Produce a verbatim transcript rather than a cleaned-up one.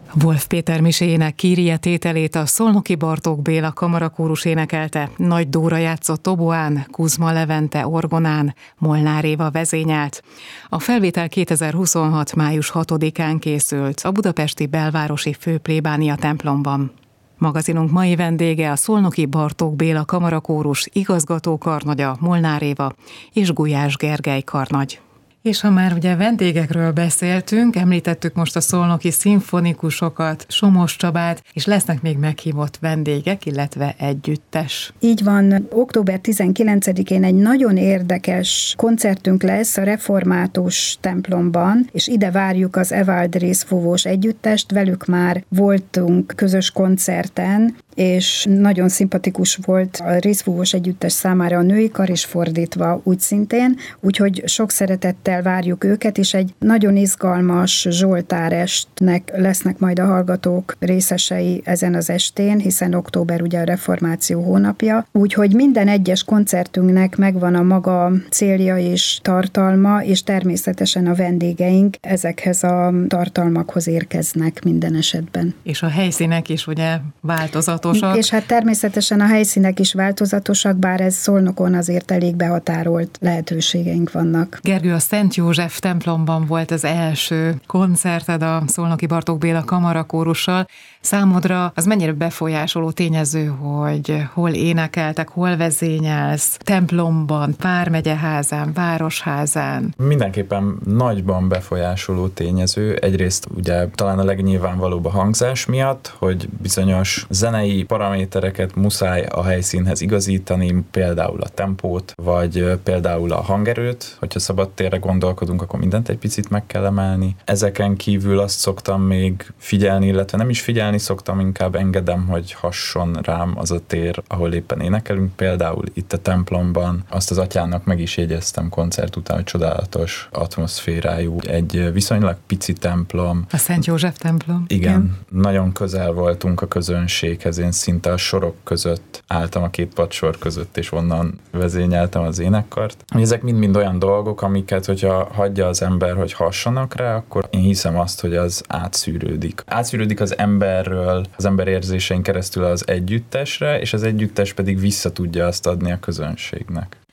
Wolf Péter miséjének Kyrie tételét a Szolnoki Bartók Béla kamarakórus énekelte, Nagy Dóra játszott toboán, Kuzma Levente orgonán, Molnár Éva vezényelt. A felvétel kétezer-huszonhat. május hatodikán készült a budapesti belvárosi főplébánia templomban. Magazinunk mai vendége a Szolnoki Bartók Béla kamarakórus igazgató karnagya Molnár Éva és Gulyás Gergely karnagy. És ha már ugye vendégekről beszéltünk, említettük most a szolnoki szimfonikusokat, Somos Csabát, és lesznek még meghívott vendégek, illetve együttes. Így van, október tizenkilencedikén egy nagyon érdekes koncertünk lesz a református templomban, és ide várjuk az Evald részfúvós együttest, velük már voltunk közös koncerten, és nagyon szimpatikus volt a részfúvós együttes számára a női kar, és fordítva úgy szintén, úgyhogy sok szeretettel várjuk őket, és egy nagyon izgalmas zsoltárestnek lesznek majd a hallgatók részesei ezen az estén, hiszen október ugye a reformáció hónapja, úgyhogy minden egyes koncertünknek megvan a maga célja és tartalma, és természetesen a vendégeink ezekhez a tartalmakhoz érkeznek minden esetben. És a helyszínek is ugye változatos. És hát természetesen a helyszínek is változatosak, bár ez Szolnokon azért elég behatárolt lehetőségeink vannak. Gergő, a Szent József templomban volt az első koncerted a Szolnoki Bartók Béla kamarakórussal. Számodra az mennyire befolyásoló tényező, hogy hol énekeltek, hol vezényelsz, templomban, vármegyeházán, városházán? Mindenképpen nagyban befolyásoló tényező. Egyrészt ugye talán a legnyilvánvalóbb a hangzás miatt, hogy bizonyos zenei paramétereket muszáj a helyszínhez igazítani, például a tempót, vagy például a hangerőt, hogyha szabad térre gondolkodunk, akkor mindent egy picit meg kell emelni. Ezeken kívül azt szoktam még figyelni, illetve nem is figyelni szoktam, inkább engedem, hogy hasson rám az a tér, ahol éppen énekelünk. Például itt a templomban azt az atyának meg is jegyeztem koncert után, hogy csodálatos atmoszférájú, egy viszonylag pici templom. A Szent József templom. Igen, Igen. Nagyon közel voltunk a közönséghez, én szinte a sorok között álltam a két padsor között, és onnan vezényeltem az énekkart. Ezek mind-mind olyan dolgok, amiket, hogyha hagyja az ember, hogy hassanak rá, akkor én hiszem azt, hogy az átszűrődik. Átszűrődik az emberről, az ember érzésein keresztül az együttesre, és az együttes pedig vissza tudja azt adni a közönségnek.